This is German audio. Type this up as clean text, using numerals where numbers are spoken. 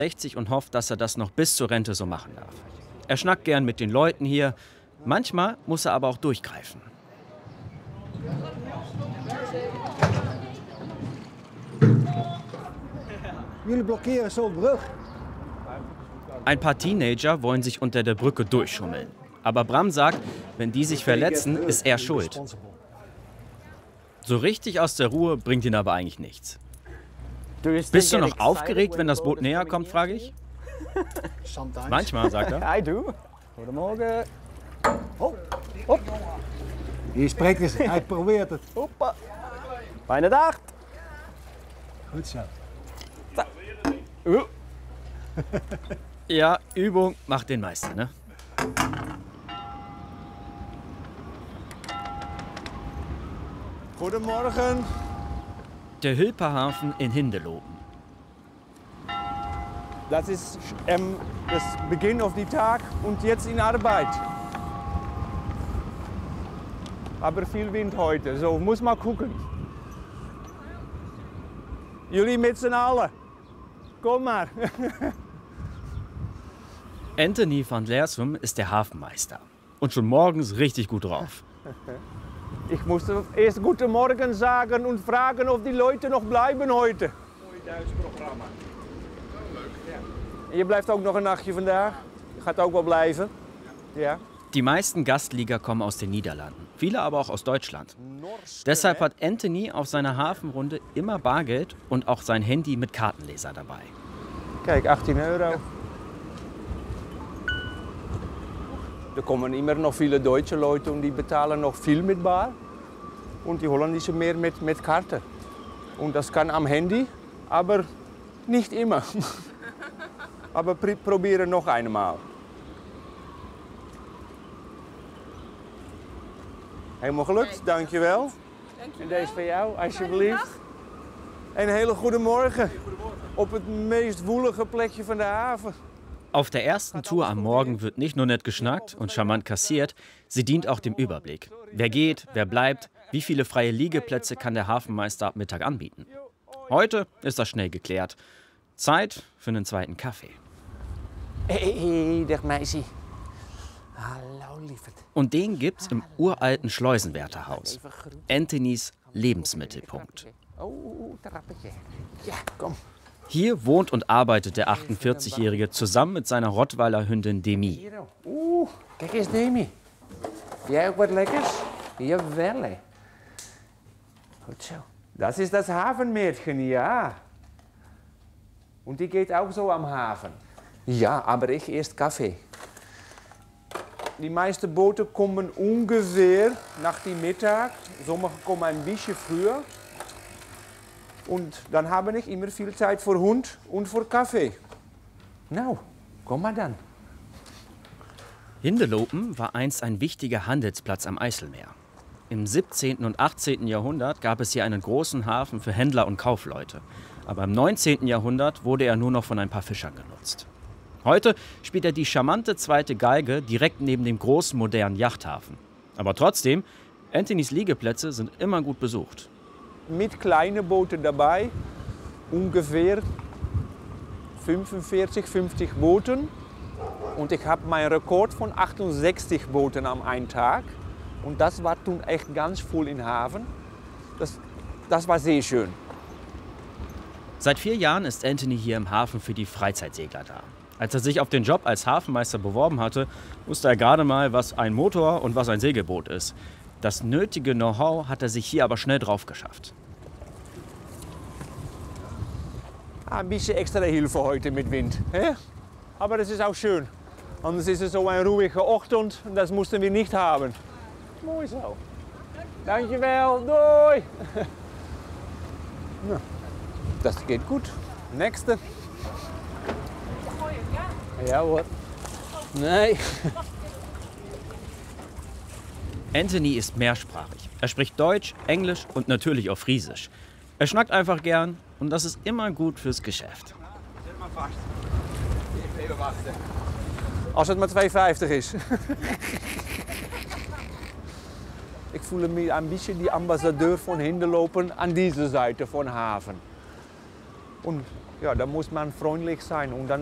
60 und hofft, dass er das noch bis zur Rente so machen darf. Er schnackt gern mit den Leuten hier. Manchmal muss er aber auch durchgreifen. Jullie blokkeren zo de brug. Ein paar Teenager wollen sich unter der Brücke durchschummeln. Aber Bram sagt, wenn die sich verletzen, ist er schuld. So richtig aus der Ruhe bringt ihn aber eigentlich nichts. Bist du noch aufgeregt, wenn das Boot näher kommt, frage ich. Manchmal, sagt er. Hi, du. Goedemorgen. Oh. Op. Hier spreekt eens, hij probeert het. Hoppa. Fijne dag. Goed zo. Ja, Übung macht den Meister, ne? Goedemorgen. Der Hülperhafen in Hindelopen. Das ist das Beginn auf den Tag und jetzt in Arbeit. Aber viel Wind heute, so muss mal gucken. Jullie mit z'n allen. Komm mal. Anthony van Leersum ist der Hafenmeister. Und schon morgens richtig gut drauf. Ich musste erst Guten Morgen sagen und fragen, ob die Leute noch bleiben heute. Mooi Duits Programma. Je blijft ook nog een nachtje vandaag. Je gaat ook wel blijven. Ja. Die meisten Gastlieger kommen aus den Niederlanden, viele aber auch aus Deutschland. Deshalb hat Anthony auf seiner Hafenrunde immer Bargeld und auch sein Handy mit Kartenleser dabei. Kijk, 18 euro. Er kommen immer noch viele deutsche Leute und die betalen noch viel mit Bar. Und die Holländische mehr mit Karte. Und das kann am Handy, aber nicht immer. Aber probieren noch einmal. Helemaal gelukt, dankjewel. En deze van jou, alsjeblieft. En een hele goede morgen. Op het meest woelige plekje van de haven. Auf der ersten Tour am Morgen wird nicht nur nett geschnackt und charmant kassiert, sie dient auch dem Überblick. Wer geht, wer bleibt, wie viele freie Liegeplätze kann der Hafenmeister ab Mittag anbieten. Heute ist das schnell geklärt. Zeit für einen zweiten Kaffee. Hey, dag meisje. Hallo, lieverd. Und den gibt's im uralten Schleusenwärterhaus. Anthonys Lebensmittelpunkt. Oh, trappetje. Ja, komm. Hier wohnt und arbeitet der 48-Jährige zusammen mit seiner Rottweiler Hündin Demi. Kijk eens Demi. Jij ook wat lekkers? Jawel, hè. Goed zo. Das ist das Hafenmädchen, ja. Und die geht auch so am Hafen. Ja, aber ich erst Kaffee. Die meisten Boote kommen ungefähr nach dem Mittag. Sommige kommen ein bisschen früher. Und dann habe ich immer viel Zeit für Hund und für Kaffee. Nou, komm mal dann. Hindelopen war einst ein wichtiger Handelsplatz am Eiselmeer. Im 17. und 18. Jahrhundert gab es hier einen großen Hafen für Händler und Kaufleute. Aber im 19. Jahrhundert wurde er nur noch von ein paar Fischern genutzt. Heute spielt er die charmante zweite Geige direkt neben dem großen modernen Yachthafen. Aber trotzdem, Anthonys Liegeplätze sind immer gut besucht. Mit kleinen Booten dabei, ungefähr 45, 50 Booten. Und ich habe meinen Rekord von 68 Booten am einen Tag. Und das war toen echt ganz voll im Hafen. Das war sehr schön. Seit 4 Jahren ist Anthony hier im Hafen für die Freizeitsegler da. Als er sich auf den Job als Hafenmeister beworben hatte, wusste er gerade mal, was ein Motor und was ein Segelboot ist. Das nötige Know-how hat er sich hier aber schnell drauf geschafft. Ein bisschen extra Hilfe heute mit Wind. Hè? Aber das ist auch schön. Anders ist es so ein ruhiger Ochtend und das mussten wir nicht haben. Mooi zo. Dankjewel, doei. Nou, das geht gut. Nächste. Ja hoor. Nee. Anthony ist mehrsprachig. Er spricht Deutsch, Englisch und natürlich auch Friesisch. Er schnackt einfach gern und das ist immer gut fürs Geschäft. Zet maar vast. Even wachten. Als het maar 2,50 is. Ich fühle mich ein bisschen die Ambassadeur von Hindelopen an dieser Seite von Hafen. Und ja, da muss man freundlich sein und dann